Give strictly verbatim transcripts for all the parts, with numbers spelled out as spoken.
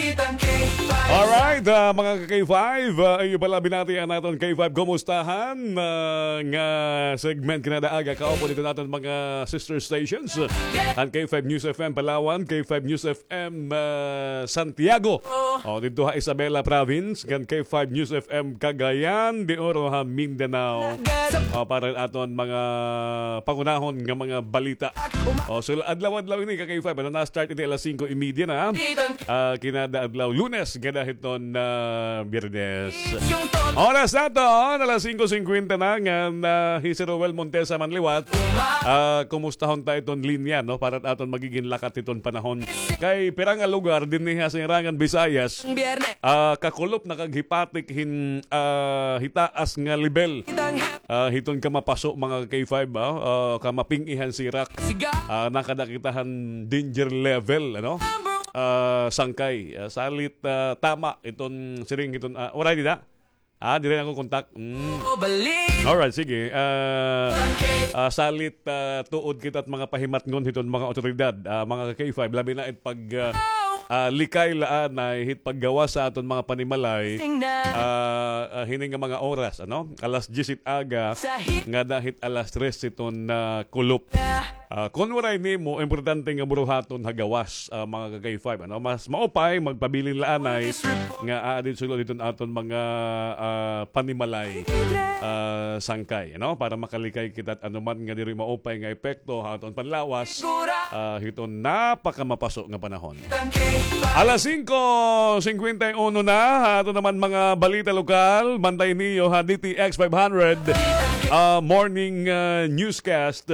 Alright, uh, mga K five, uh, ay pala binatihan natin K five, kumustahan? Uh, nga segment kinadaaga kaupo dito natin mga sister stations. Ang K five News F M Palawan, K five News F M uh, Santiago. O, dito ha Isabela Province, kan K five News F M Cagayan de Oro ha Mindanao. O, para aton mga pangunahon nga mga balita. O, so adlaw-adlaw ini ka K five, ano na start iti alas singko trenta na. Uh, kinada adlaw Lunes, dahil ton na uh, Biyernes. Oras na to, alas singko cincuenta na nga uh, si Roel Montesa Manliwat. Uh, kumustahon tayo ton linya, no? Para aton magiging lakat iton panahon. Kay pirang nga lugar, din niya sa Irangan, Visayas, uh, kakulop na kaghipatik hin uh, hitaas nga level. Uh, hiton ka mapaso mga K five, uh, uh, kamapingihan sirak. Uh, nakadakitahan danger level, ano? Uh, sangkay uh, salit uh, tama iton siring iton uh, wala di na ah dire ako kontak mm. Alright, sige uh, uh, salit uh, tuod kita at mga pahimatngon hiton mga otoridad, uh, mga K five, labi na it pag uh, uh, likay laan na hit paggawa sa aton mga panimalay uh, uh, hining nga mga oras, ano, alas diyes it aga nga dahit alas tres iton uh, kulop. Uh, kung waray ni mo, importante nga buruhaton hagawas, uh, mga K five, ano, mas maupay magpabilin laanay nga aadin sulod iton aton mga uh, panimalay uh, sangkay, ano, para makalikay kita at anuman nga diri maupay nga epekto aton panlawas uh, hiton napakamapasok nga panahon. Alas singko cincuenta y uno na, ato naman mga balita lokal, bantay niyo ha D T X five hundred uh, morning uh, newscast.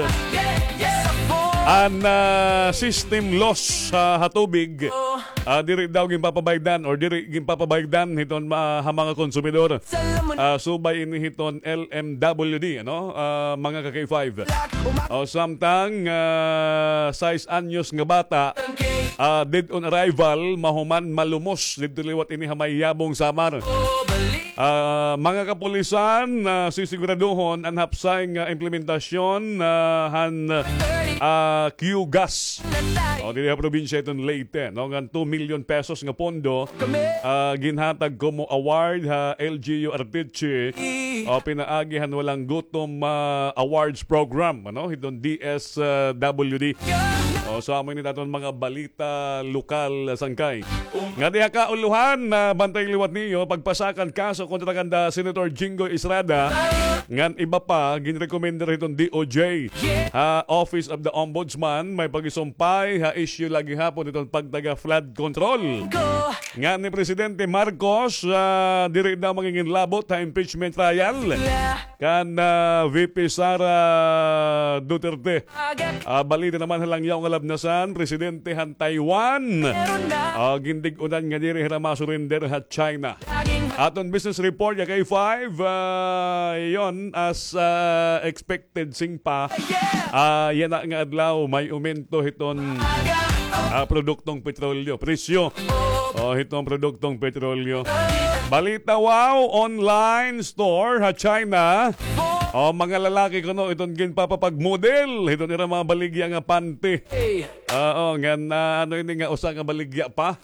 Ang uh, system loss sa uh, hatubig, uh, diri daw gimpapabaydan or diri gimpapabaydan hiton uh, mga konsumidor. Uh, subay ini hiton L M W D, ano, uh, mga ka K five. O uh, samtang uh, size anyos nga bata, uh, dead on arrival, mahuman malumos dito liwat ini hamayabong Samar. Uh, mga kapulisan, uh, sisiguraduhon ang hapsay nga implementasyon uh, han uh, Q-Gas. O, dili ha probinsya itong Leyte, no? Nga two million pesos nga pondo, uh, ginhatag ko mo award ha L G U Artiche, o pinaagihan walang gutom uh, awards program, ano? Itong D S W D. O, so amoy ni natin mga balita lokal sangkay. Nga diha ka uluhan na uh, bantay liwat niyo pagpasakan kaso kontra kanda Senator Jingo Estrada, ngan iba pa ginrekomenda itong D O J, ha, Office of the Ombudsman, may pagisumpay ha issue lagi hapon itong pagtaga flood control. Nga ni Presidente Marcos, uh, diri na magiging labot ha impeachment trial kan uh, V P Sara Duterte. Uh, balita naman halang yaw nga labnasan Presidente han Taiwan, uh, gindig unan nga diri hira masurrender ha China. Aton business report ya K five, uh, yon as uh, expected sing pa, uh, yan na nga adlaw may umento hiton uh, produktong petrolyo, presyo o oh, hitong produktong petrolyo. Balita wow, online store ha China. O, oh, mga lalaki ko no, itong ginpapapag-model. Ito nila mga baligya nga panty. Oo, uh, nga na, ano yun nga, usa nga baligya pa.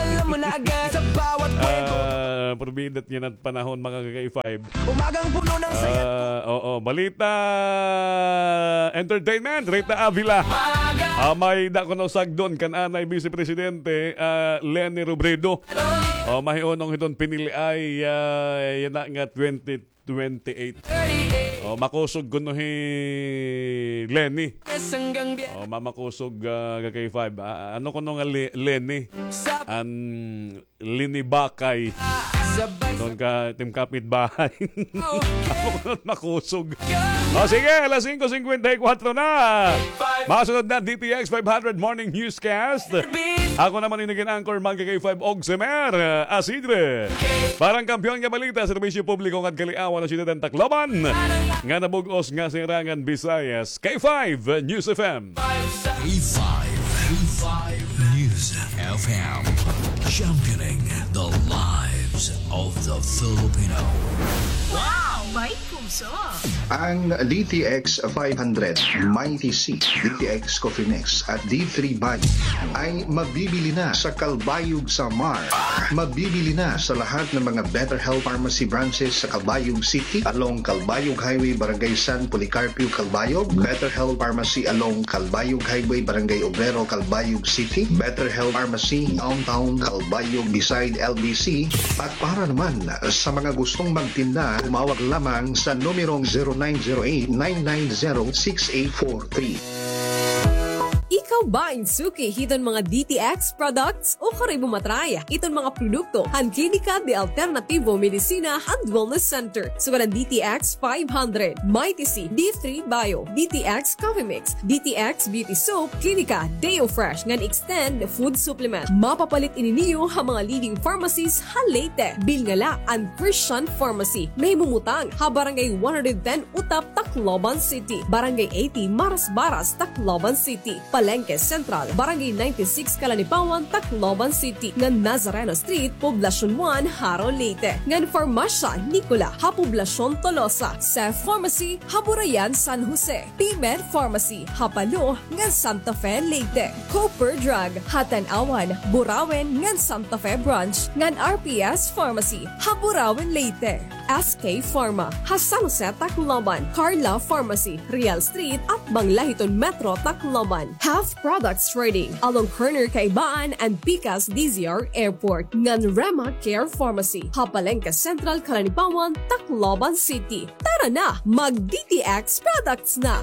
Uh, Probidat yan at panahon, mga K five. Umagang puno ng saya. Uh, Oo, oh, oh, balita entertainment, Rita Avila. Uh, may dako no sagdon, kananay Vice Presidente uh, Leni Robredo. O, oh, mahiunong itong pinili ay uh, yan na nga twenty twenty-eight. Oh, makusog kuno hi Lenny. Oh, mamakusog uh, K five. Uh, ano kuno nga Le- Lenny? An Lini Bakay. Doon ka tim kapit bahay. Ako kuno makusog. Oh, sige, alas singko cincuenta y cuatro na. Masunod na D T X five hundred morning newscast. Ako naman inigin anchor mga K five og Semer Asidre. Parang kampiyon nga balita sa serbisyo publiko ng Kaliawan na siyudad ng Tacloban. Nga nabugos nga sa Irangan, Visayas. K five News F M. K five. K five News F M. Championing the lives of the Filipino. Wow! may puso. Ang D T X five hundred, Mighty C, D T X Coffee Mix at D three Bag ay mabibili na sa Kalbayog Samar. Mabibili na sa lahat ng mga Better Health Pharmacy branches sa Kalbayog City along Kalbayog Highway, Barangay San Policarpio, Kalbayog. Better Health Pharmacy along Kalbayog Highway, Barangay Obrero, Kalbayog City. Better Health Pharmacy Downtown Kalbayog beside L B C. At para naman sa mga gustong magtinda, tumawag lamang sa numerong zero nine zero eight nine nine zero six eight four three. Ikaw ba insuki hiton mga D T X products o kare bumatraya iton mga produkto han Klinika de Alternativo Medicina and Wellness Center. So so, D T X five hundred, Mighty C, D three Bio, D T X Coffee Mix, D T X Beauty Soap, Klinika Deo Fresh ngan extend food supplement. Mapapalit ininiyo ha mga leading pharmacies ha Leyte, Bilngala and Christian Pharmacy. May mumutang ha Barangay one ten Utap, Tacloban City, Barangay eighty Maras Baras, Tacloban City, Palengke Central, Barangay ninety-six Kalanipawan, Tacloban City, ngan Nazareno Street, Poblacion one, Haro, Leyte, ngan Farmasya Nicola, ha Poblacion Tolosa, Sef Pharmacy, Haburayan, San Jose, P-Med Pharmacy, Hapalo, ngan Santa Fe, Leyte, Cooper Drug, Hatanawan, Burawen, ngan Santa Fe Branch, ngan R P S Pharmacy, Haburawen, Leyte, S K Pharma, ha San Jose, Tacloban, Carla Pharmacy, Real Street at Banglahiton Metro, Tacloban. Half Products Trading along Corner Kaibaan and Picas D Z R Airport. Ngan Rema Care Pharmacy, Hapalengke Central, Kalanipawan, Tacloban City. Tara na, mag-D T X products na!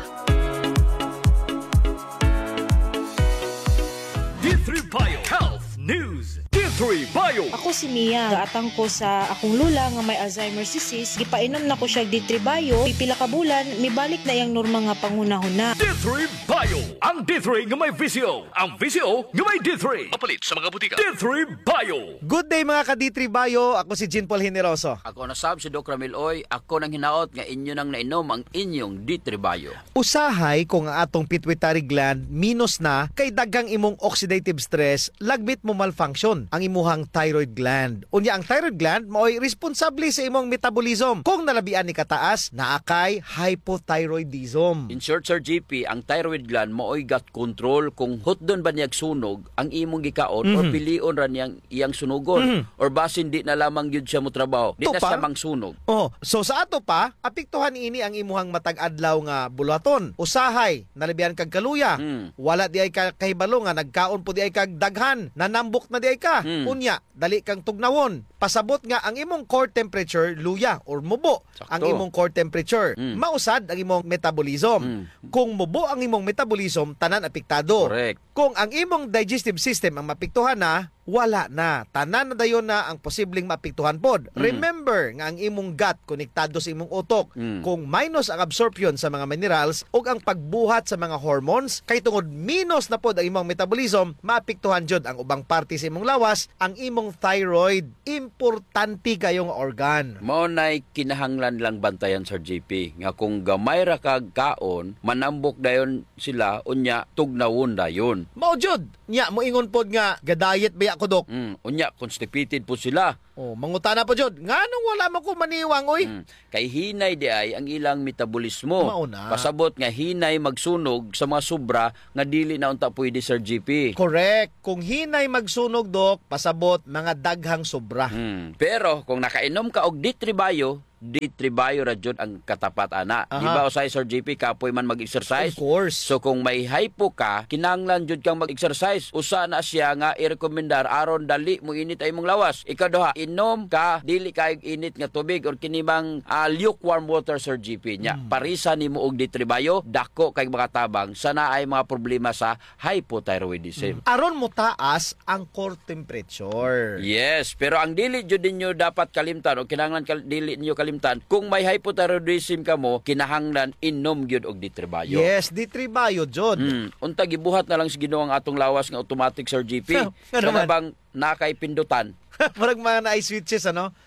D three Bio Health News. D three Bio. Ako si Mia. Gaatang ko sa akong lula nga may Alzheimer's disease. Gipainom na ko siya D three Bio. Pipila ka bulan, mibalik na yang norma nga pangunahon na. D three Bio. Ang D three nga may visio. Ang visio nga may D three. Mapalit sa mga butika. D three Bio. Good day mga ka-D three Bio. Ako si Jean Paul Generoso. Ako na sab si Doc Ramil Oy. Ako nang hinaot nga inyo nang nainom ang inyong D three Bio. Usahay kung ang atong pituitary gland minus na kay daghang imong oxidative stress, lagbit mo malfunction ang imuhang thyroid gland. Unya ang thyroid gland mao'y responsable sa imong metabolism. Kung nalabian ni kataas, naakay hypothyroidism. In short, Sir G P, ang thyroid gland mao'y gut control kung hotdon ba niyag sunog ang imong gikaon mm-hmm. or pilion ra niyang iyang sunugon mm-hmm. or basin di na lamang gyud siya mo trabaho. Di na siya mangsunog. Oh, so sa ato pa, apektuhan ini ang imuhang matag adlaw nga bulaton. Usahay, nalabian kag kaluya. Mm. Wala di ay ka kahibalo nga nagkaon po di ay kag daghan, nanambok na di ay ka. Mm. Unya, dali kang tugnawon. Pasabot nga ang imong core temperature luya or mubo. Sakto. Ang imong core temperature. Mm. Mausad ang imong metabolism. Mm. Kung mubo ang imong metabolism, tanan apektado. Correct. Kung ang imong digestive system ang mapektuhan na, wala na. Tanan na dayon na ang posibleng maapektuhan pod. Mm. Remember nga ang imong gut konektado sa imong utok. Mm. Kung minus ang absorption sa mga minerals ug ang pagbuhat sa mga hormones, kay tungod minus na pod ang imong metabolism, maapektuhan jud ang ubang parte sa imong lawas, ang imong thyroid. Importante kayong organ. Mao nay kinahanglan lang bantayan Sir G P nga kung gamay ra kag kaon, manambok dayon sila unya tugnawon dayon. Mao jud. Nya moingon pod nga gadayet ba ako dok? Mm, unya constipated po sila. Oh, mangutana po jud. Nganong wala man ko maniwang oy? Mm, kay hinay di ay ang ilang metabolismo. Mauna. Pasabot nga hinay magsunog sa mga sobra nga dili na unta pwede Sir G P. Correct. Kung hinay magsunog dok, pasabot mga daghang sobra. Mm, pero kung nakainom ka og D three Bio, D three Bio ra jud ang katapat ana. Di ba usay Sir G P kapoy man mag-exercise? Of course. So kung may hypo ka, kinahanglan jud kang mag-exercise. Usa na siya nga i-rekomendar aron dali mo init ay mong lawas. Ikaduha, inom ka dili kay init nga tubig or kinibang uh, lukewarm water Sir G P nya. Hmm. Parisa nimo og D three Bio, dako kay mga tabang sana ay mga problema sa hypothyroidism. Hmm. Aron mo taas ang core temperature. Yes, pero ang dili jud ninyo dapat kalimtan o kinahanglan kal- dili ninyo kalimtan kung may hypothyroidism ka mo, kinahanglan inom gyud og D three Bio. Yes, D three Bio jud. Mm, unta gibuhat na lang sa Ginoo ang atong lawas nga automatic Sir G P. Sana bang nakay pindutan. Parang mga na-switches ano? D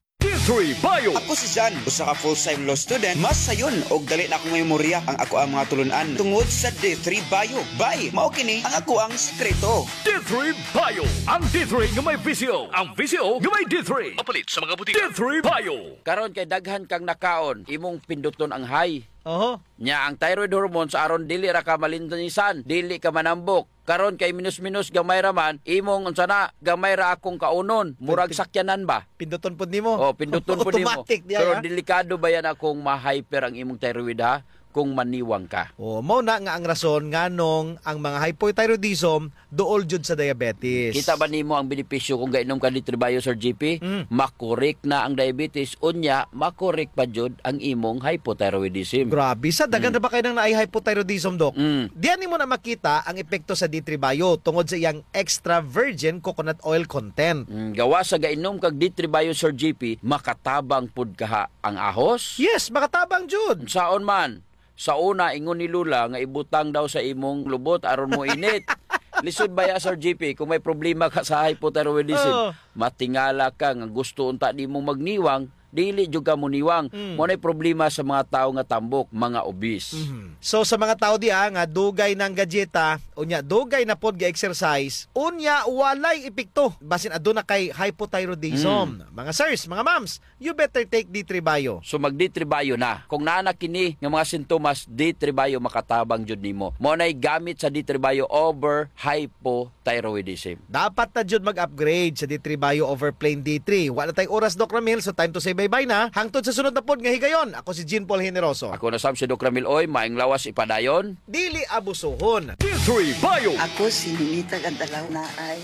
three Bayo. Ako si Jan, usa ka full-time law student. Mas sayon og dali na akong memorya ang ako ang mga tulunan tungod sa D three Bayo. Bay, mao kini ang ako ang sekreto. D three Bayo. Ang D three nga may visyo. Ang visyo nga may D three. Mapalit sa mga butika. D three Bayo. Karon kay daghan kang nakaon, imong pinduton ang high. Oho. Nya ang thyroid hormones aron dili ra ka malintanisan, dili ka manambok. Karon kay minus-minus gamay ra man, imong unsa na gamay ra akong kaunon, murag sakyanan ba? Pinduton pud nimo. Oh, pinduton po nimo. Automatic diya. Pero ha? delikado ba yan akong ma-hyper ang imong thyroid ha? Kung maniwang ka. Oh, mao na nga ang rason nganong ang mga hypothyroidism duol jud sa diabetes. Kita ba nimo ang benepisyo kung gainom ka ni Tribayo Sir G P? Mm. Makorek na ang diabetes, unya makorek pa jud ang imong hypothyroidism. Grabe, sa dagan ra ba kayo nang naay hypothyroidism, Dok? Mm. Diyan nimo na makita ang epekto sa D three Bio tungod sa iyang extra virgin coconut oil content. Mm, gawa sa gainom kag D three Bio Sir G P, makatabang pud kaha ang ahos. Yes, makatabang jud. Saon man, sa una ingon ni Lula nga ibutang daw sa imong lubot aron mo init. Lisod ba ya Sir G P kung may problema ka sa hypothyroidism? Oh. Matingala ka nga gusto unta nimo magniwang, dili jud ka mo niwang. Mm. Mo nay problema sa mga tawo nga tambok, mga obese. Mhm. So sa mga tao diha nga dugay ng gadgeta, unya dugay na pod ga-exercise, unya walay epekto basin aduna kay hypothyroidism. Mga sirs, mga mams, you better take D three Bio. So mag D three Bio na. Kung naa na kini nga mga sintomas, D three Bio makatabang jud nimo. Mo nay gamit sa D three Bio over hypothyroidism. Dapat na jud mag-upgrade sa D three Bio over plain D three. Wala tay oras, Doc Ramil, so time to say bye-bye na. Hangtod sa sunod na pod nga higayon. Ako si Jean Paul Generoso. Ako na Sam si Doc Ramil Oy, maing lawas ipadayon. Dili abusuhon. D three Bayo. Ako si Ninita Gandalaw na ay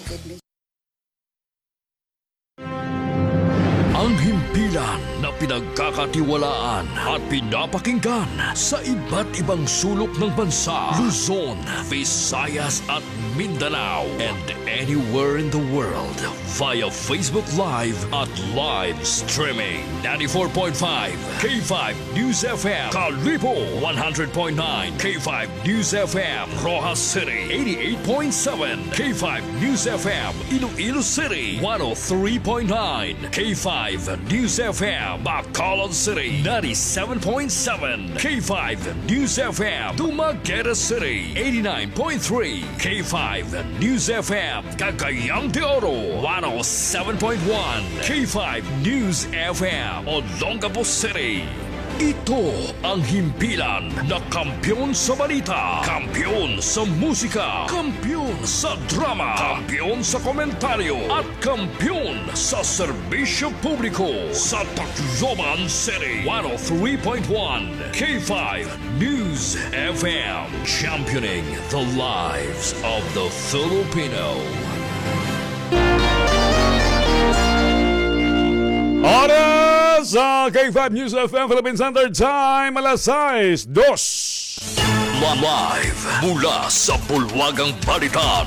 Ang himpilan na pinagkakatiwalaan at pinapakinggan sa iba't ibang sulok ng bansa, Luzon, Visayas at Mindanao, and anywhere in the world via Facebook Live at live streaming. ninety-four point five K five News F M, Kalibo one hundred point nine K five News F M, Rojas City eighty-eight point seven K five News F M, Iloilo City one oh three point nine K five News F M, Bacolod City ninety-seven point seven K five News F M, Dumaguete City eighty-nine point three K five News F M, Cagayan de Oro one oh seven point one K five News F M, Olongapo City. Ito ang himpilan na kampiyon sa balita, kampiyon sa musika, kampiyon sa drama, kampiyon sa komentaryo, at kampiyon sa serbisyo publiko sa Tacloban City. one oh three point one K five News F M, championing the lives of the Filipino. Oras sa K five News F M Philippine Standard Time, alas sais dos. Live mula sa Bulwagang Balitan,